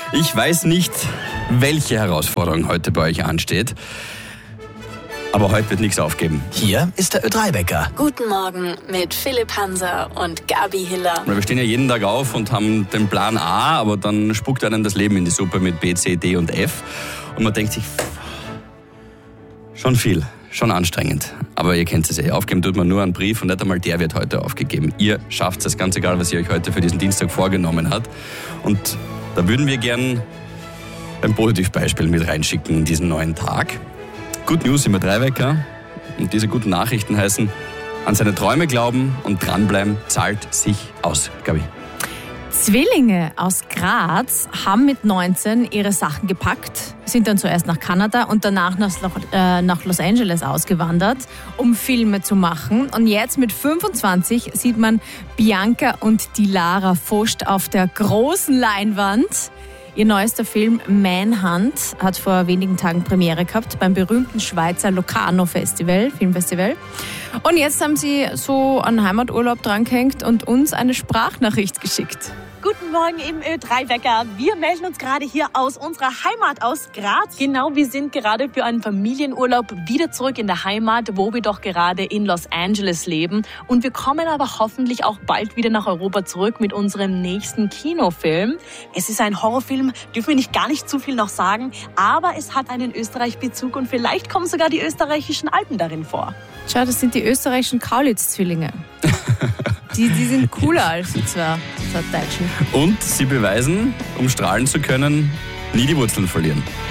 Ich weiß nicht, welche Herausforderung heute bei euch ansteht. Aber heute wird nichts aufgeben. Hier ist der Ö3-Wecker. Guten Morgen mit Philipp Hanser und Gabi Hiller. Weil wir stehen ja jeden Tag auf und haben den Plan A, aber dann spuckt einem das Leben in die Suppe mit B, C, D und F. Und man denkt sich, schon viel, schon anstrengend. Aber ihr kennt es ja, aufgeben tut man nur einen Brief und nicht einmal der wird heute aufgegeben. Ihr schafft es, ganz egal, was ihr euch heute für diesen Dienstag vorgenommen habt. Und da würden wir gern ein Positivbeispiel mit reinschicken in diesen neuen Tag. Good News im Ö3-Wecker. Und diese guten Nachrichten heißen, an seine Träume glauben und dranbleiben zahlt sich aus. Gabi. Zwillinge aus Graz haben mit 19 ihre Sachen gepackt, sind dann zuerst nach Kanada und danach nach Los Angeles ausgewandert, um Filme zu machen. Und jetzt mit 25 sieht man Bianca und die Lara Vost auf der großen Leinwand. Ihr neuester Film Manhunt hat vor wenigen Tagen Premiere gehabt beim berühmten Schweizer Locarno Filmfestival. Und jetzt haben sie so an Heimaturlaub drangehängt und uns eine Sprachnachricht geschickt. Guten Morgen im Ö3-Wecker. Wir melden uns gerade hier aus unserer Heimat, aus Graz. Genau, wir sind gerade für einen Familienurlaub wieder zurück in der Heimat, wo wir doch gerade in Los Angeles leben. Und wir kommen aber hoffentlich auch bald wieder nach Europa zurück mit unserem nächsten Kinofilm. Es ist ein Horrorfilm, dürfen wir gar nicht zu viel noch sagen, aber es hat einen Österreich-Bezug und vielleicht kommen sogar die österreichischen Alpen darin vor. Schau, das sind die österreichischen Kaulitz-Zwillinge. Die sind cooler als die zwei Deutschen. Und sie beweisen, um strahlen zu können, nie die Wurzeln verlieren.